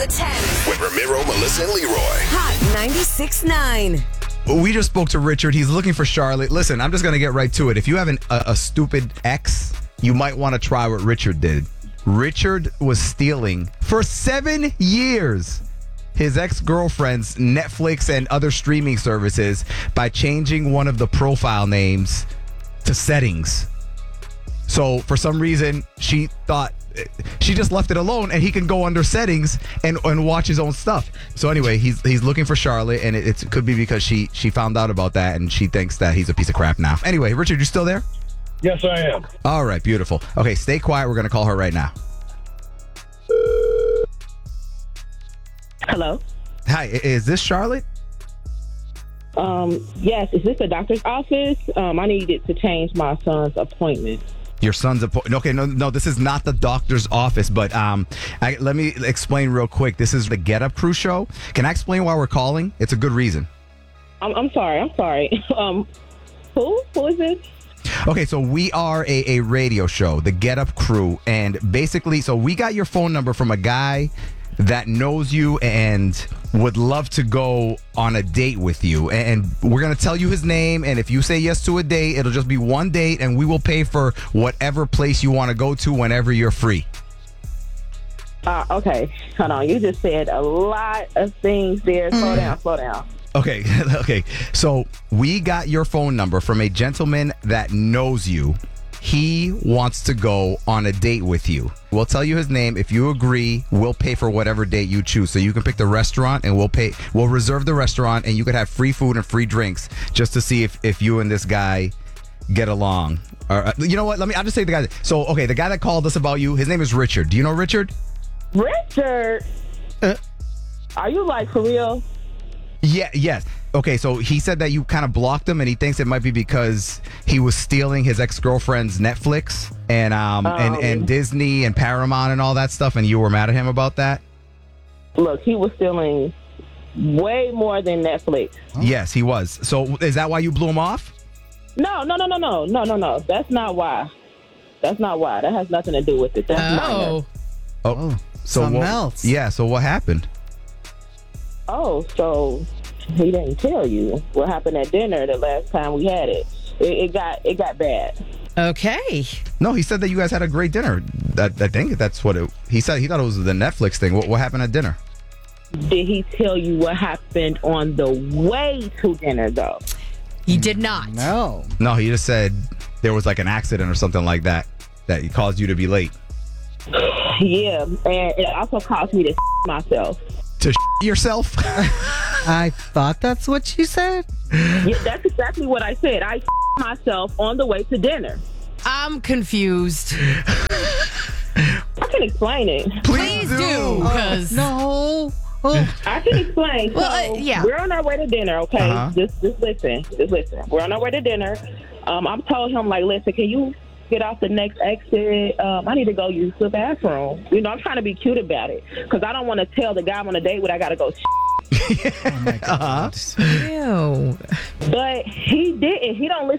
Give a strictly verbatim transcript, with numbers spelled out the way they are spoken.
the tens. With Ramiro, Melissa, and Leroy. Hot ninety-six point nine. We just spoke to Richard. He's looking for Charlotte. Listen, I'm just going to get right to it. If you have an, a, a stupid ex, you might want to try what Richard did. Richard was stealing for seven years his ex-girlfriend's Netflix and other streaming services by changing one of the profile names to settings. So for some reason, she thought she just left it alone, and he can go under settings and, and watch his own stuff. So anyway, he's he's looking for Charlotte, and it, it could be because she she found out about that, and she thinks that he's a piece of crap now. Anyway, Richard, you still there? Yes, I am. All right, beautiful. Okay, stay quiet. We're going to call her right now. Hello. Hi, i- is this Charlotte? Um, yes, is this the doctor's office? Um, I needed to change my son's appointment. Your son's appointment. Okay, no, no, this is not the doctor's office, but um, I, let me explain real quick. This is the Get Up Crew show. Can I explain why we're calling? It's a good reason. I'm, I'm sorry. I'm sorry. um, who? Who is this? Okay, so we are a, a radio show, the Get Up Crew, and basically, so we got your phone number from a guy that knows you and would love to go on a date with you. And we're going to tell you his name, and if you say yes to a date, it'll just be one date, and we will pay for whatever place you want to go to whenever you're free. Uh, okay. Hold on. You just said a lot of things there. Slow down. Slow down. Okay, okay. So we got your phone number from a gentleman that knows you. He wants to go on a date with you. We'll tell you his name. If you agree, we'll pay for whatever date you choose. So you can pick the restaurant, and we'll pay. We'll reserve the restaurant, and you could have free food and free drinks just to see if, if you and this guy get along. Or, uh, you know what? Let me. I'll just say the guy. So okay, the guy that called us about you. His name is Richard. Do you know Richard? Richard. Uh, Are you like for real? Yeah, yes. Okay, so he said that you kind of blocked him, and he thinks it might be because he was stealing his ex-girlfriend's Netflix and um Um. and, and Disney and Paramount and all that stuff, and you were mad at him about that? Look, he was stealing way more than Netflix. Yes, he was. So is that why you blew him off? No, no, no, no, no, no, no, no. That's not why. That's not why. That has nothing to do with it. That's minor. Oh, Oh, so something what, else. Yeah, so what happened? Oh, so he didn't tell you what happened at dinner the last time we had it. It, it got it got bad. okay. No, he said that you guys had a great dinner. That I think that's what it. He said he thought it was the Netflix thing. What, what happened at dinner? Did he tell you what happened on the way to dinner, though? He did not. No. No, he just said there was like an accident or something like that that caused you to be late. Yeah, and it also caused me to myself. To yourself? I thought that's what you said. Yeah, that's exactly what I said. I myself on the way to dinner. I'm confused. I can explain it. Please do, because No. Oh, I can explain. Well, so uh, yeah. We're on our way to dinner, okay? Uh-huh. Just just listen. Just listen. We're on our way to dinner. Um, I've told him, like, listen, can you get off the next exit? Um, I need to go use the bathroom. You know, I'm trying to be cute about it because I don't want to tell the guy I'm on a date with I got to go. ew. But he didn't. He don't listen